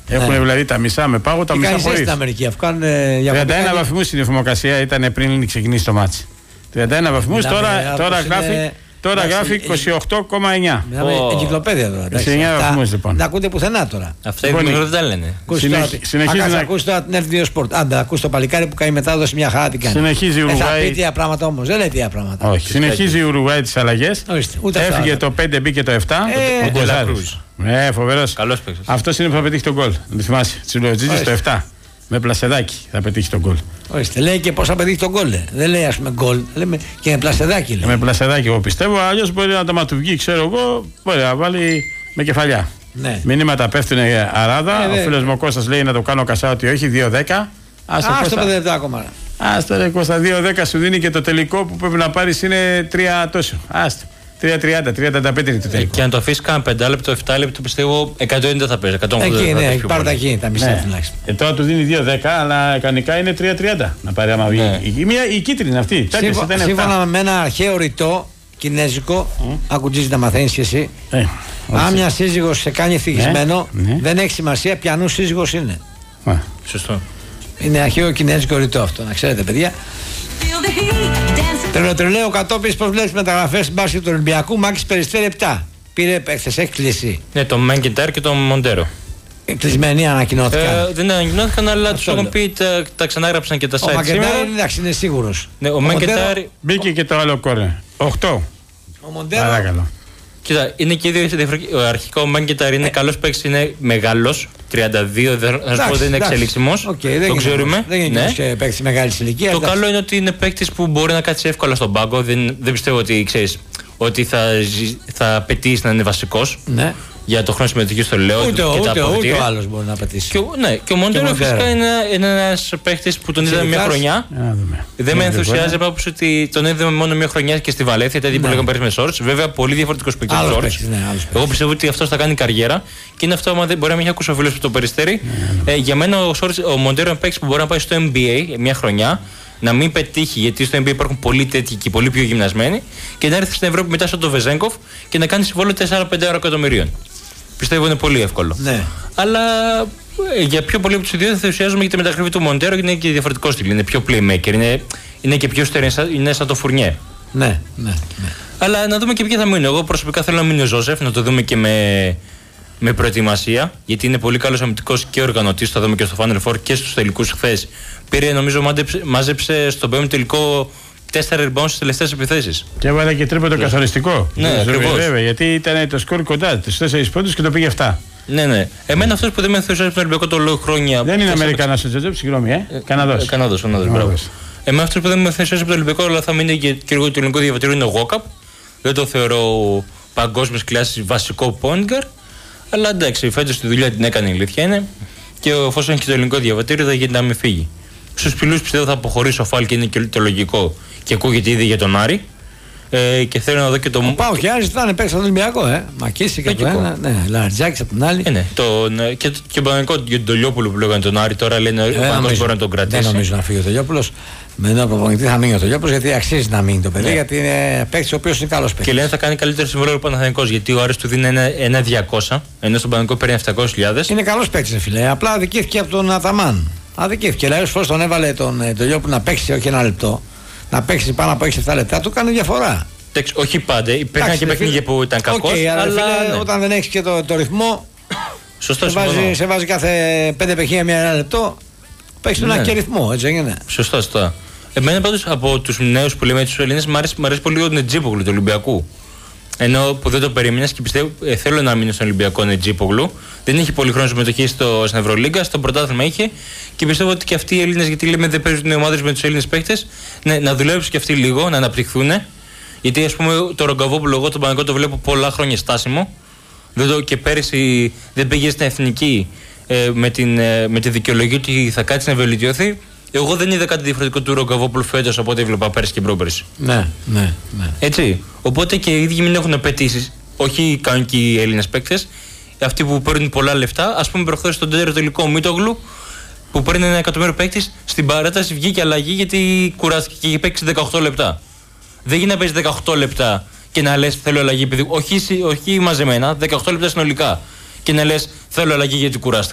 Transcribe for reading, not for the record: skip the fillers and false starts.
Έχουν δηλαδή τα μισά με πάγο, τα μισά χωρίς. Στην Αμερική, 31 βαθμούς είναι η θερμοκρασία, ήταν πριν ξεκινήσει το μάτσι. 31 βαθμούς, τώρα γράφει 28,9. Εγκυκλοπαίδεια τώρα. 29 βαθμούς λοιπόν. Δεν ακούτε πουθενά τώρα. Αυτά οι δεν τα λένε. Συνεχίζει να ακούσει τώρα την F2 Sport. Άντε, ακούσει το παλικάρι που κάνει μετάδοση μια χαρά την κάνει. Συνεχίζει η Ουρουγουάη. Θα πει τέτοια πράγματα όμως. Δεν λέει τέτοια πράγματα. Όχι. Συνεχίζει η Ουρουγουάη τις αλλαγές. Έφυγε το 5, μπήκε το 7. Ο Γκοζάρης. Φοβερός. Καλός παίκτης. Αυτός είναι που θα πετύχει τον γκολ. Να θυμάσαι. Τσιλοτζίτζης το 7. Με πλασεδάκι θα πετύχει τον γκολ. Ορίστε, λέει και πώς θα πετύχει τον γκολ. Δεν λέει ας πούμε γκολ, λέμε και με πλασεδάκι. Με πλασεδάκι, εγώ πιστεύω. Αλλιώς μπορεί να το ματουβγεί, ξέρω εγώ, μπορεί να βάλει με κεφαλιά. Ναι. Μηνύματα πέφτουν αράδα. Ο φίλος μου ο Κώστας λέει να το κάνω κασά ότι όχι, 2-10. Άστο 5 λεπτά ακόμα. Άστο ρε Κώστα, 2-10 σου δίνει και το τελικό που πρέπει να πάρεις είναι 3 τόσο. Άστο. 3-30, 3-35 είναι το τελικό. Και αν το αφήσει κάνα 5 λεπτό, 7 λεπτό, πιστεύω 190 θα παίζει. Εκεί ναι, πάρει τα εκεί, τα μισά τουλάχιστον. Τώρα του δίνει 2-10, αλλά κανονικά είναι 3-30 να πάρει άμα βγει. Η κίτρινη αυτή. Σύμφωνα με ένα αρχαίο ρητό κινέζικο, ακουτζίζει να μαθαίνεις και εσύ. Αν μια σύζυγος σε κάνει ευθυγισμένο, δεν έχει σημασία ποιανού σύζυγος είναι. Σωστό. Είναι αρχαίο κινέζικο ρητό αυτό, να ξέρετε παιδιά. Τρελαίο κατόπιν, πώς βλέπεις μεταγραφές στην μπάσκετ του Ολυμπιακού. Μάκης Περιστέρη 7. Πήρε παίκτες, έχει κλείσει. Ναι, τον Μέγκεντάρ και τον Μοντέρο. Κλεισμένοι ανακοινώθηκαν. Δεν ανακοινώθηκαν, αλλά τους έχουν πει, τα ξανάγραψαν και τα site. Ο Μέγκεντάρ είναι σίγουρος. Ναι, ο Μέγκεντάρ. Μπήκε και το άλλο κόρνερ. 8. Ο Μοντέρο. Παρακαλώ. Κοίτα, είναι και δύο διαφορετικοί. Ο αρχικό Μέγκεντάρ είναι καλός παίκτης, είναι μεγάλος. 32, θα σου πω δεν είναι εξελίξιμος. Το ξέρουμε. Δεν είναι και παίκτης μεγάλης ηλικίας. Το καλό είναι ότι είναι παίκτης που μπορεί να κάτσει εύκολα στον πάγκο. Δεν πιστεύω ότι ξέρεις ότι θα απαιτήσει να είναι βασικός. Ναι. Για το χρόνο συμμετοχής το λέω. Ούτε ο άλλος μπορεί να απαιτήσει. Και ο Μοντέρο φυσικά είναι ένας παίκτης που τον είδαμε μια χρονιά. Δεν με ενθουσιάζει από άποψη ότι τον είδαμε μόνο μια χρονιά και στη Βαλένθια, δηλαδή που λέγαμε πέρυσι με Σόρτς. Βέβαια, πολύ διαφορετικός παίκτης από Σόρτς. Εγώ πιστεύω ότι αυτός θα κάνει καριέρα και είναι αυτό, άμα δεν μπορεί να μην έχει ακούσει ο φίλος του το Περιστέρι. Για μένα ο Μοντέρο είναι παίκτης που μπορεί να πάει στο NBA μια χρονιά. Να μην πετύχει, γιατί στο NBA υπάρχουν πολλοί τέτοιοι και πολύ πιο γυμνασμένοι, και να έρθει στην Ευρώπη μετά στον Βεζέγκοφ και να κάνει συμβόλαιο 4-5 εκατομμυρίων. Πιστεύω είναι πολύ εύκολο. Ναι. Αλλά για πιο πολύ από του δύο θα ενθουσιάζομαι για τη μεταγραφή του Μοντέρο, γιατί είναι και διαφορετικό στυλ. Είναι πιο playmaker, είναι και πιο στερεό, είναι σαν το Φουρνιέ. Ναι. Αλλά να δούμε και ποιοι θα μείνουν. Εγώ προσωπικά θέλω να μείνει ο Ζώσεφ, να το δούμε και με προετοιμασία, γιατί είναι πολύ καλός αμυντικός και οργανωτής. Το δούμε και στο Final Four και στους τελικούς χθες. Πήρε, νομίζω, μάζεψε στον πέμπτο τελικό 4 rebounds στις τελευταίες επιθέσεις. Και έβαλε και τρίποντο καθοριστικό. Ναι, βέβαια, γιατί ήταν το σκορ κοντά, τους 4 πόντους και το πήγε 7. Ναι. Εμένα αυτός που δεν με ενθουσιάζει από τον Ολυμπιακό το λέω χρόνια. Δεν είναι Αμερικανός ο Τζετζέπ, συγγνώμη, Καναδός. Καναδός, μπράβο. Εμένα αυτός που δεν με ενθουσιάζει από τον Ολυμπιακό, αλλά θα μείνει και εγώ το ελληνικό διαβατήριο, είναι ο Γόκαπ. Δεν το θεωρώ παγκόσμιας κλάσης βασικό point guard. Αλλά εντάξει, φέτος τη δουλειά την έκανε, η αλήθεια είναι. Και εφόσον έχει το ελληνικό διαβατήριο, θα γίνει να μην φύγει. Στους πυλούς πιστεύω θα αποχωρήσει ο Φάλ και είναι και το λογικό. Και ακούγεται ήδη για τον Άρη. Και θέλω να δω και το. Ο Πάο και Άρης ήταν παίξει στον Ολυμπιακό, Μακίσει και το ένα. Ναι, Λαρτζάκης από την άλλη. Ναι, και ο Παναγικό για τον Τολιόπουλο που λέγανε τον Άρη, τώρα λένε ότι ο Παναγικός μπορεί να τον κρατήσει. Δεν νομίζω να φύγει ο Τολιόπουλος. Με έναν προπονητή θα μείνει ο Τολιόπουλος, γιατί αξίζει να μείνει το παιδί, γιατί είναι παίκτης ο οποίος είναι καλός παίκτης. Και λένε θα κάνει καλύτερο συμβόλαιο ο Παναθηναϊκός, γιατί ο Άρης του δίνει ένα 200, ενώ στον Παναγικό παίρνει 700.000. Είναι καλός παίκτης, φίλε. Απλά αδικήθηκε από τον Αταμάν. Αδικήθηκε. Δηλαδή, όσο τον έβαλε τον Τολιόπουλο να παίξει όχι ένα λεπτό, να παίξει πάνω από 6-7 λεπτά, του κάνει διαφορά. Όχι πάντα. Υπήρχαν και παιχνίδια που ήταν κακός. Αλλά όταν δεν έχει και το ρυθμό. Σωστό, σε βάζει κάθε 5 παιχνίδια ένα λεπτό. Παίξει ένα και ρυθμό, έτσι έγινε. Σωστό. Εμένα πάντως από τους νέους που λέμε τους Έλληνες μου αρέσει πολύ ο Νετζίπογλου του Ολυμπιακού. Ενώ που δεν το περίμενες και πιστεύω θέλω να μείνω στον Ολυμπιακό Νετζίπογλου. Δεν είχε πολύ χρόνο συμμετοχή στην Ευρωλίγκα, στο πρωτάθλημα είχε, και πιστεύω ότι και αυτοί οι Έλληνες, γιατί λέμε δεν παίζουν ομάδες με τους Έλληνες παίκτες, να δουλέψουν και αυτοί λίγο, να αναπτυχθούν. Γιατί ας πούμε το Ρογκαβόπουλο, εγώ τον Παναγικό το βλέπω πολλά χρόνια στάσιμο. Και πέρυσι δεν πήγε στην εθνική με τη δικαιολογία ότι θα κάτσει να βελτιωθεί. Εγώ δεν είδα κάτι διαφορετικό του Ρογκαβόπουλου φέτος από ό,τι έβλεπα πέρυσι και πρόπερσι. Ναι. Έτσι. Οπότε και οι ίδιοι μην έχουν απαιτήσεις, όχι οι κανονικοί Έλληνες παίκτες, αυτοί που παίρνουν πολλά λεφτά. Ας πούμε, προχθές στον τέταρτο τελικό Μίτογλου, που παίρνει 1 εκατομμύριο παίκτης, στην παράταση βγήκε αλλαγή γιατί κουράστηκε και είχε παίξει 18 λεπτά. Δεν γίνει να παίζει 18 λεπτά και να λες θέλω αλλαγή, όχι μαζεμένα, 18 λεπτά συνολικά. Και να λες θέλω αλλαγή γιατί κουράστηκα.